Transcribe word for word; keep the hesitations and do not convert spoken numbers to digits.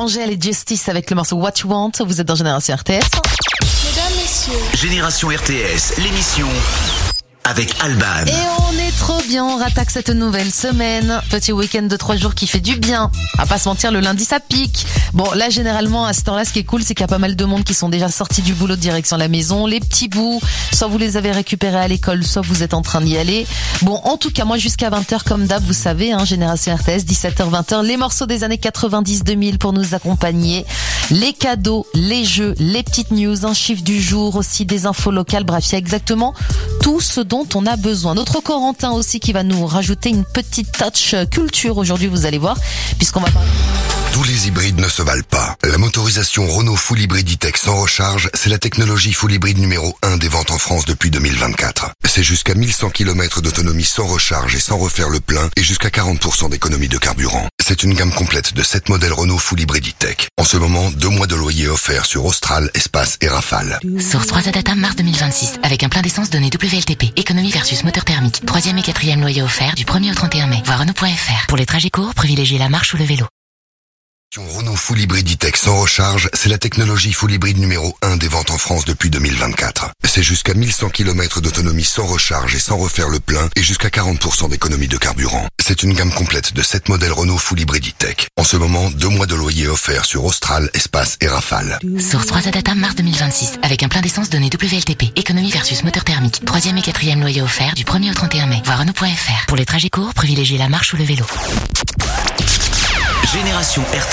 Angèle et Justice avec le morceau What You Want. Vous êtes dans Génération R T S. Mesdames, messieurs. Génération R T S, l'émission avec Alban. Et on est trop bien, on rattaque cette nouvelle semaine. Petit week-end de trois jours qui fait du bien. À pas se mentir, le lundi ça pique. Bon, là généralement à ce temps-là, ce qui est cool, c'est qu'il y a pas mal de monde qui sont déjà sortis du boulot de direction la maison. Les petits bouts, soit vous les avez récupérés à l'école, soit vous êtes en train d'y aller. Bon, en tout cas, moi jusqu'à vingt heures comme d'hab, vous savez, hein, Génération R T S, dix-sept heures vingt heures, les morceaux des années quatre-vingt-dix deux mille pour nous accompagner. Les cadeaux, les jeux, les petites news, un chiffre du jour, aussi des infos locales. Bref, il y a exactement tout ce dont on a besoin. Notre Corentin aussi qui va nous rajouter une petite touch culture aujourd'hui, vous allez voir, puisqu'on va parler... Tous les hybrides ne se valent pas. La motorisation Renault Full Hybrid E-Tech sans recharge, c'est la technologie Full Hybrid numéro un des ventes en France depuis deux mille vingt-quatre. C'est jusqu'à mille cent kilomètres d'autonomie sans recharge et sans refaire le plein et jusqu'à quarante pour cent d'économie de carburant. C'est une gamme complète de sept modèles Renault Full Hybrid E-Tech. En ce moment, deux mois de loyer offerts sur Austral, Espace et Rafale. Source trois A Data mars deux mille vingt-six. Avec un plein d'essence donné W L T P. Économie versus moteur thermique. Troisième et quatrième loyer offert du premier au trente et un mai. Voir Renault point F R. Pour les trajets courts, privilégiez la marche ou le vélo. Renault Full Hybrid E-Tech sans recharge, c'est la technologie Full Hybrid numéro un des ventes en France depuis deux mille vingt-quatre. C'est jusqu'à mille cent kilomètres d'autonomie sans recharge et sans refaire le plein et jusqu'à quarante pour cent d'économie de carburant. C'est une gamme complète de sept modèles Renault Full Hybrid E-Tech. En ce moment, deux mois de loyer offerts sur Austral, Espace et Rafale. Source trois A Data mars deux mille vingt-six. Avec un plein d'essence donné W L T P. Économie versus moteur thermique. Troisième et quatrième loyer offert du premier au trente et un mai. Voir Renault point F R. Pour les trajets courts, privilégiez la marche ou le vélo. Génération R T S.